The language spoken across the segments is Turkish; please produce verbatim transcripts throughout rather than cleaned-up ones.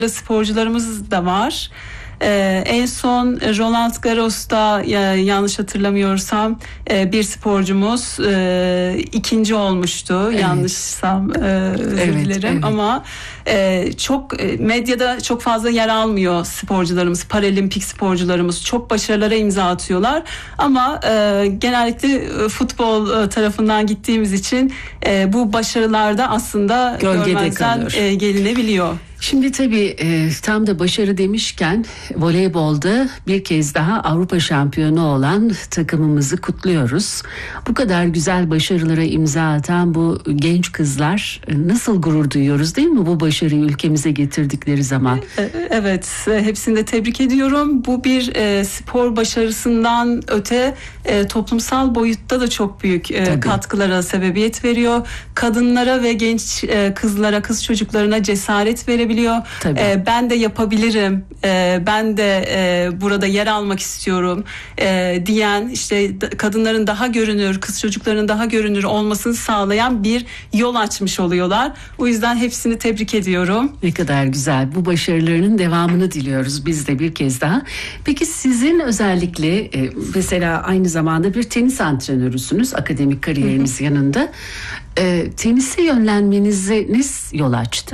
sporcularımız da var. Ee, en son Roland Garros'ta ya, yanlış hatırlamıyorsam e, bir sporcumuz e, ikinci olmuştu. Evet. Yanlışsam e, özür evet, dilerim evet. Ama e, çok e, medyada çok fazla yer almıyor sporcularımız, paralimpik sporcularımız. Çok başarılara imza atıyorlar ama e, genellikle futbol tarafından gittiğimiz için e, bu başarılarda aslında görmezden e, gelinebiliyor. Şimdi tabii e, tam da başarı demişken voleybolda bir kez daha Avrupa şampiyonu olan takımımızı kutluyoruz. Bu kadar güzel başarılara imza atan bu genç kızlar e, nasıl gurur duyuyoruz değil mi bu başarıyı ülkemize getirdikleri zaman? Evet, hepsini de tebrik ediyorum. Bu bir e, spor başarısından öte e, toplumsal boyutta da çok büyük e, katkılara sebebiyet veriyor. Kadınlara ve genç e, kızlara, kız çocuklarına cesaret verebiliyor. Ee, ben de yapabilirim, ee, ben de e, burada yer almak istiyorum e, diyen, işte kadınların daha görünür, kız çocuklarının daha görünür olmasını sağlayan bir yol açmış oluyorlar. O yüzden hepsini tebrik ediyorum. Ne kadar güzel. Bu başarılarının devamını diliyoruz biz de bir kez daha. Peki sizin özellikle e, mesela aynı zamanda bir tenis antrenörüsünüz akademik kariyeriniz yanında. E, tenise yönlenmenize ne yol açtı?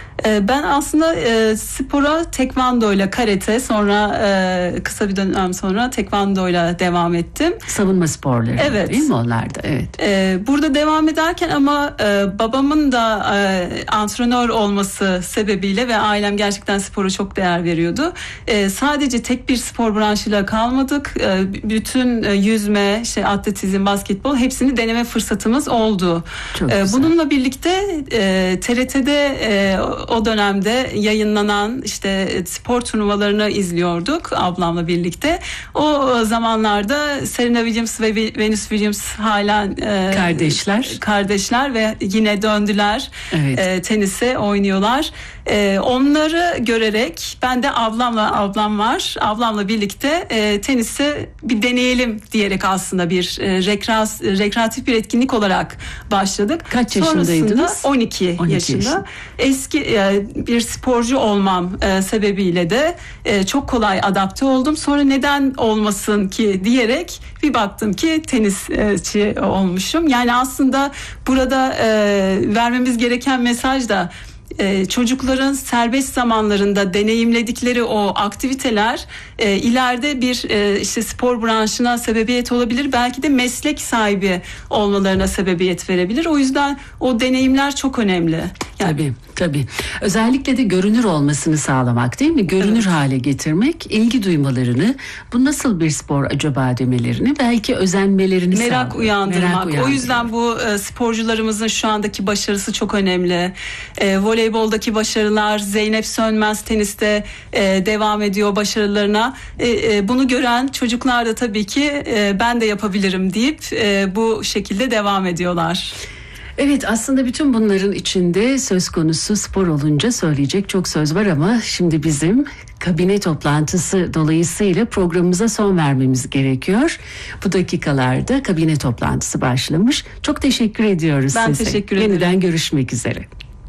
Ben aslında e, spora tekvando ile karate, sonra e, kısa bir dönem sonra tekvando ile devam ettim. Savunma sporları evet. Değil mi onlar da? Evet. E, burada devam ederken ama e, babamın da e, antrenör olması sebebiyle ve ailem gerçekten spora çok değer veriyordu. E, sadece tek bir spor branşıyla kalmadık. E, bütün e, yüzme, işte atletizm, basketbol hepsini deneme fırsatımız oldu. E, bununla birlikte e, T R T'de e, o dönemde yayınlanan işte spor turnuvalarını izliyorduk ablamla birlikte. O zamanlarda Serena Williams ve Venus Williams hala e, kardeşler. Kardeşler ve yine döndüler. Evet. E, tenise oynuyorlar. E, onları görerek ben de ablamla ablam var. Ablamla birlikte e, tenisi bir deneyelim diyerek aslında bir e, rekreas, rekreatif bir etkinlik olarak başladık. Kaç yaşındaydınız? on iki, on iki yaşında. Yaşında. Eski e, bir sporcu olmam e, sebebiyle de e, çok kolay adapte oldum. Sonra neden olmasın ki diyerek bir baktım ki tenisçi olmuşum. Yani aslında burada e, vermemiz gereken mesaj da Ee, çocukların serbest zamanlarında deneyimledikleri o aktiviteler e, ileride bir e, işte spor branşına sebebiyet olabilir. Belki de meslek sahibi olmalarına sebebiyet verebilir. O yüzden o deneyimler çok önemli. Yani, tabii tabii. Özellikle de görünür olmasını sağlamak değil mi? Görünür evet. hale getirmek, ilgi duymalarını, bu nasıl bir spor acaba demelerini, belki özenmelerini merak sağlıyor. Uyandırmak. Merak uyandırmak. O yüzden bu e, sporcularımızın şu andaki başarısı çok önemli. E, voleyboldaki başarılar, Zeynep Sönmez teniste e, devam ediyor başarılarına. E, e, bunu gören çocuklar da tabii ki e, ben de yapabilirim deyip e, bu şekilde devam ediyorlar. Evet, aslında bütün bunların içinde söz konusu spor olunca söyleyecek çok söz var ama şimdi bizim kabine toplantısı dolayısıyla programımıza son vermemiz gerekiyor. Bu dakikalarda kabine toplantısı başlamış. Çok teşekkür ediyoruz ben size. Ben teşekkür ederim. Yeniden görüşmek üzere.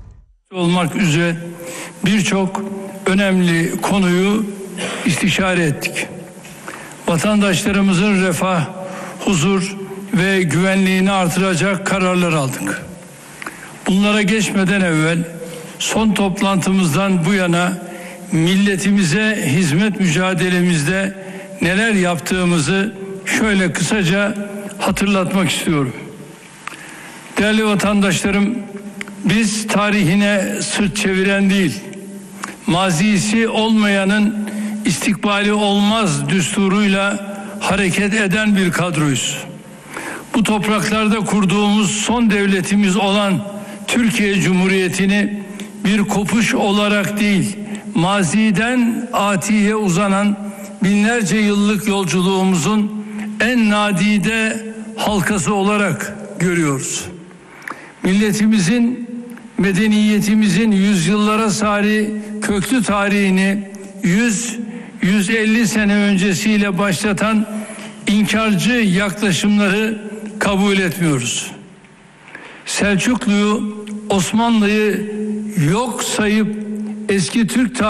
Olmak üzere birçok önemli konuyu istişare ettik. Vatandaşlarımızın refah, huzur ve güvenliğini artıracak kararlar aldık. Bunlara geçmeden evvel son toplantımızdan bu yana milletimize hizmet mücadelemizde neler yaptığımızı şöyle kısaca hatırlatmak istiyorum. Değerli vatandaşlarım, biz tarihine sırt çeviren değil, mazisi olmayanın istikbali olmaz düsturuyla hareket eden bir kadroyuz. Bu topraklarda kurduğumuz son devletimiz olan Türkiye Cumhuriyeti'ni bir kopuş olarak değil, maziden atiye uzanan binlerce yıllık yolculuğumuzun en nadide halkası olarak görüyoruz. Milletimizin, medeniyetimizin yüzyıllara sari köklü tarihini yüz yüz elli sene öncesiyle başlatan inkarcı yaklaşımları kabul etmiyoruz. Selçuklu'yu, Osmanlı'yı yok sayıp eski Türk